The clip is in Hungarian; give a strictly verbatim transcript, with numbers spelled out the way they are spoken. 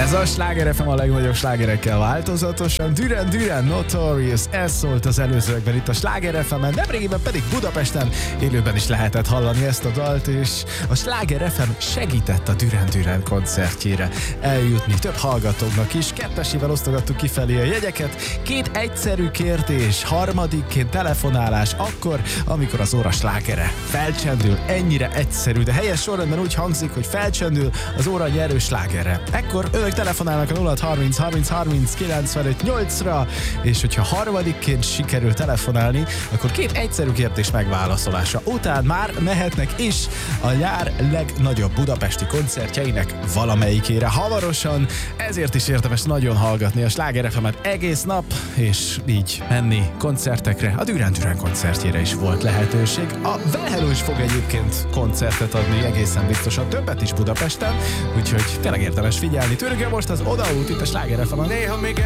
Ez a Sláger ef em a legnagyobb slágerekkel változatosan. Duran Duran, Notorious, ez szólt az előzőkben itt a Sláger ef emen, nemrégiben pedig Budapesten élőben is lehetett hallani ezt a dalt, és a Sláger ef em segített a Duran Duran koncertjére eljutni több hallgatóknak is. Kettesével osztogattuk kifelé a jegyeket. Két egyszerű kérdés, harmadikként telefonálás akkor, amikor az óra slágere felcsendül. Ennyire egyszerű, de helyes sorrendben úgy hangzik, hogy felcsendül az óra nyerő slágerre. Ekkor önök telefonálnak a nulla harminc harminc harminc kilencvenöt nyolcra, és hogyha harmadikként sikerül telefonálni, akkor két egyszerű kérdés megválaszolása után már mehetnek is a nyár legnagyobb budapesti koncertjeinek valamelyikére hamarosan, ezért is érdemes nagyon hallgatni a Sláger ef emet egész nap, és így menni koncertekre. A Duran Duran koncertjére is volt lehetőség. A Well Hello is fog egyébként koncertet adni, egészen biztosan többet is Budapesten, úgyhogy tényleg érdemes figyelni. Tőlük most az Odaút itt a Sláger ef emen. Néha még